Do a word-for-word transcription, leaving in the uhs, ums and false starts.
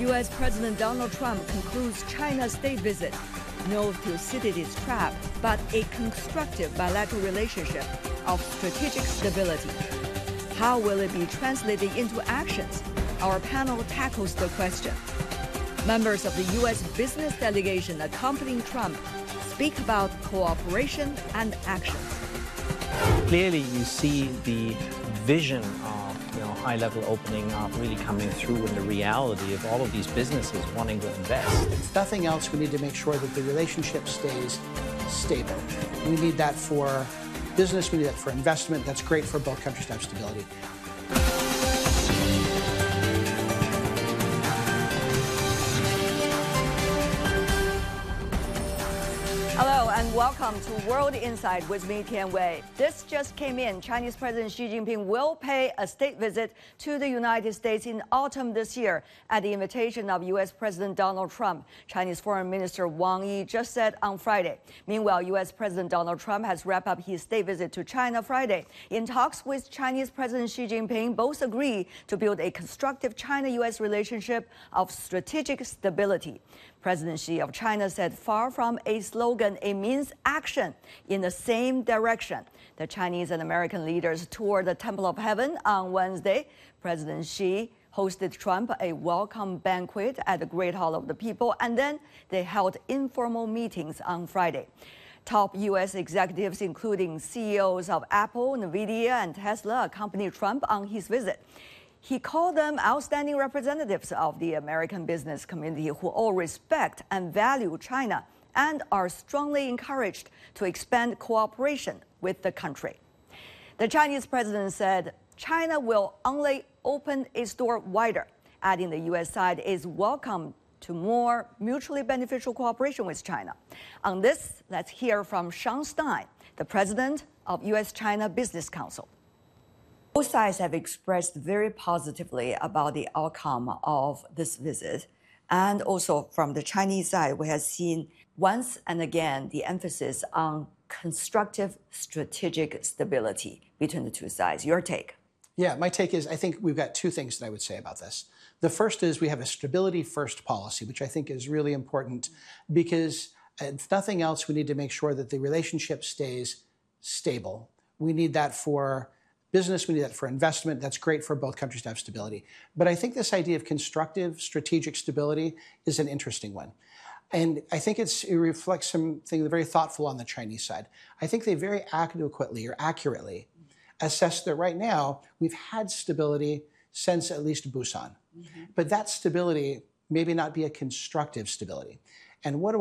U S President Donald Trump concludes China's state visit. No Thucydides trap, but a constructive bilateral relationship of strategic stability. How will it be translated into actions? Our panel tackles the question. Members of the U S business delegation accompanying Trump speak about cooperation and actions. Clearly, you see the vision of you know, high-level opening up really coming through in the reality of all of these businesses wanting to invest. If nothing else, we need to make sure that the relationship stays stable. We need that for business, we need that for investment. That's great for both countries to have stability. Hello and welcome to World Insight with me, Tian Wei. This just came in. Chinese President Xi Jinping will pay a state visit to the United States in autumn this year at the invitation of U S President Donald Trump. Chinese Foreign Minister Wang Yi just said on Friday. Meanwhile, U S President Donald Trump has wrapped up his state visit to China Friday. In talks with Chinese President Xi Jinping, both agree to build a constructive China U S relationship of strategic stability. President Xi of China said far from a slogan, it means action in the same direction. The Chinese and American leaders toured the Temple of Heaven on Wednesday. President Xi hosted Trump a welcome banquet at the Great Hall of the People, and then they held informal meetings on Friday. Top U S executives, including C E Os of Apple, NVIDIA, and Tesla, accompanied Trump on his visit. He called them outstanding representatives of the American business community who all respect and value China and are strongly encouraged to expand cooperation with the country. The Chinese president said China will only open its door wider, adding the U S side is welcome to more mutually beneficial cooperation with China. On this, let's hear from Sean Stein, the president of U S China Business Council. Both sides have expressed very positively about the outcome of this visit. And also from the Chinese side, we have seen once and again the emphasis on constructive strategic stability between the two sides. Your take? Yeah, my take is I think we've got two things that I would say about this. The first is we have a stability first policy, which I think is really important because if nothing else, we need to make sure that the relationship stays stable. We need that for business, we need that for investment. That's great for both countries to have stability. But I think this idea of constructive strategic stability is an interesting one. And I think it's, it reflects something very thoughtful on the Chinese side. I think they very adequately or accurately assess that right now we've had stability since at least Busan. Mm-hmm. But that stability maybe not be a constructive stability. And what do